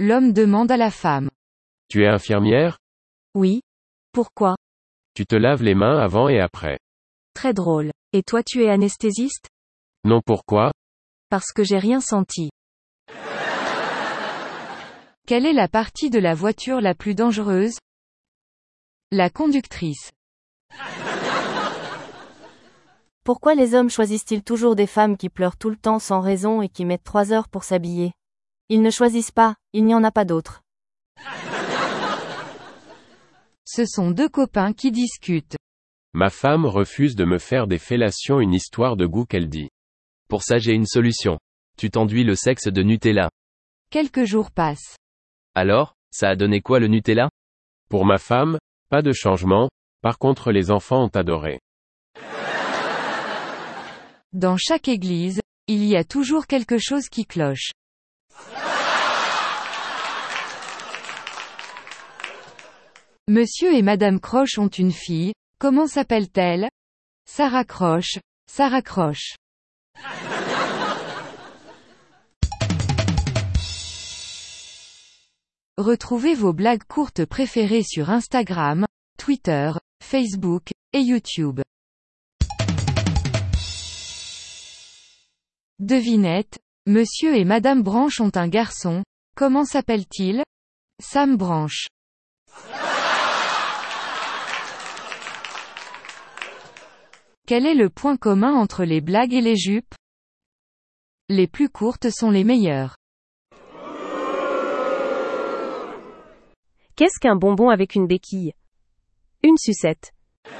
l'homme demande à la femme. Tu es infirmière? Oui. Pourquoi? Tu te laves les mains avant et après. Très drôle. Et toi tu es anesthésiste? Non, pourquoi? Parce que j'ai rien senti. Quelle est la partie de la voiture la plus dangereuse? La conductrice. Pourquoi les hommes choisissent-ils toujours des femmes qui pleurent tout le temps sans raison et qui mettent 3 heures pour s'habiller? Ils ne choisissent pas, il n'y en a pas d'autres. Ce sont deux copains qui discutent. Ma femme refuse de me faire des fellations, une histoire de goût qu'elle dit. Pour ça j'ai une solution. Tu t'enduis le sexe de Nutella. Quelques jours passent. Alors, ça a donné quoi le Nutella? Pour ma femme, pas de changement, par contre les enfants ont adoré. Dans chaque église, il y a toujours quelque chose qui cloche. Monsieur et Madame Croche ont une fille, comment s'appelle-t-elle? Sarah Croche, Sarah Croche. Retrouvez vos blagues courtes préférées sur Instagram, Twitter, Facebook, et YouTube. Devinette, Monsieur et Madame Branche ont un garçon, comment s'appelle-t-il? Sam Branche. Quel est le point commun entre les blagues et les jupes? Les plus courtes sont les meilleures. Qu'est-ce qu'un bonbon avec une béquille? Une sucette.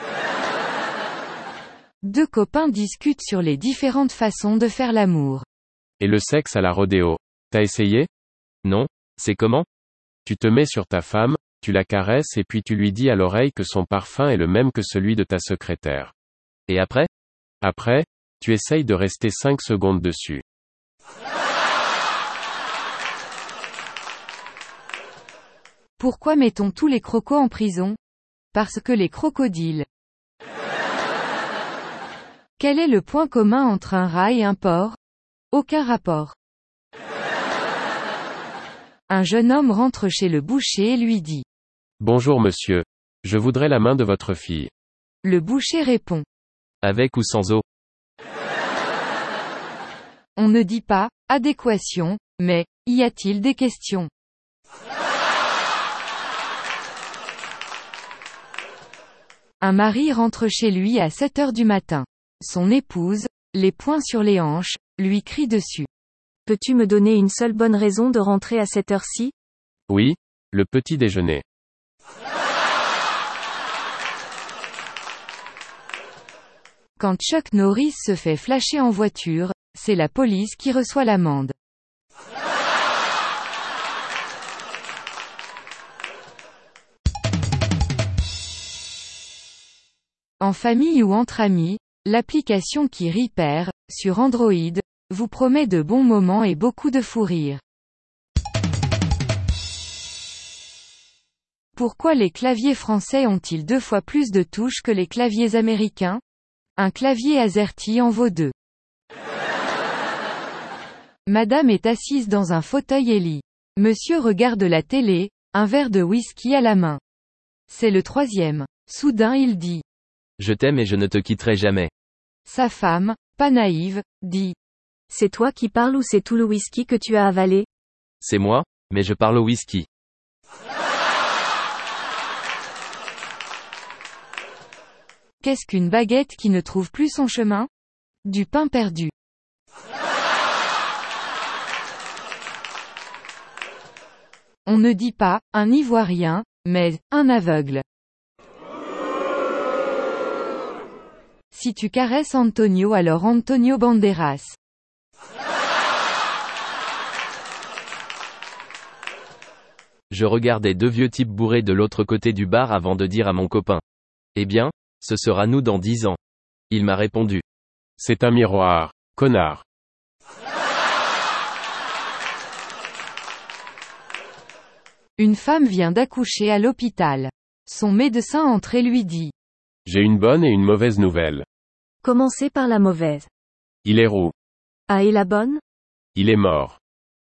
Deux copains discutent sur les différentes façons de faire l'amour. Et le sexe à la rodéo. T'as essayé? Non, c'est comment? Tu te mets sur ta femme, tu la caresses et puis tu lui dis à l'oreille que son parfum est le même que celui de ta secrétaire. Et après? Après, tu essayes de rester 5 secondes dessus. Pourquoi mettons tous les crocos en prison? Parce que les crocodiles. Quel est le point commun entre un rat et un porc? Aucun rapport. Un jeune homme rentre chez le boucher et lui dit. Bonjour monsieur. Je voudrais la main de votre fille. Le boucher répond. Avec ou sans eau? On ne dit pas, adéquation, mais, y a-t-il des questions? Un mari rentre chez lui à 7 heures du matin. Son épouse, les poings sur les hanches, lui crie dessus. Peux-tu me donner une seule bonne raison de rentrer à cette heure-ci? Oui, le petit déjeuner. Quand Chuck Norris se fait flasher en voiture, c'est la police qui reçoit l'amende. En famille ou entre amis, l'application qui rit perd, sur Android, vous promet de bons moments et beaucoup de fou rire. Pourquoi les claviers français ont-ils 2 fois plus de touches que les claviers américains? Un clavier AZERTY en vaut 2. Madame est assise dans un fauteuil et lit. Monsieur regarde la télé, un verre de whisky à la main. C'est le 3e. Soudain il dit. Je t'aime et je ne te quitterai jamais. Sa femme, pas naïve, dit. C'est toi qui parles ou c'est tout le whisky que tu as avalé? C'est moi, mais je parle au whisky. Qu'est-ce qu'une baguette qui ne trouve plus son chemin? Du pain perdu. On ne dit pas, un Ivoirien, mais, un aveugle. Si tu caresses Antonio alors Antonio Banderas. Je regardais 2 vieux types bourrés de l'autre côté du bar avant de dire à mon copain. Eh bien, ce sera nous dans 10 ans. Il m'a répondu. C'est un miroir, connard. Une femme vient d'accoucher à l'hôpital. Son médecin entre et lui dit. J'ai une bonne et une mauvaise nouvelle. Commencez par la mauvaise. Il est roux. Ah et la bonne? Il est mort.